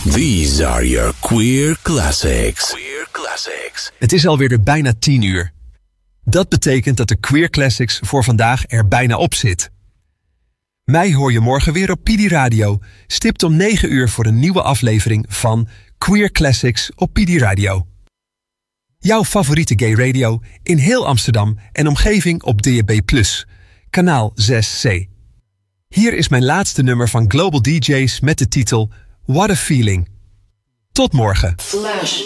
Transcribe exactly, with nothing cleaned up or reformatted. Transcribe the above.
These are your queer classics. Queer classics. Het is alweer bijna tien uur. Dat betekent dat de Queer Classics voor vandaag er bijna op zit. Mij hoor je morgen weer op P D Radio, stipt om negen uur voor een nieuwe aflevering van Queer Classics op P D Radio. Jouw favoriete gay radio in heel Amsterdam en omgeving op D A B plus, kanaal zes C. Hier is mijn laatste nummer van Global D J's met de titel What a Feeling. Tot morgen. Flash.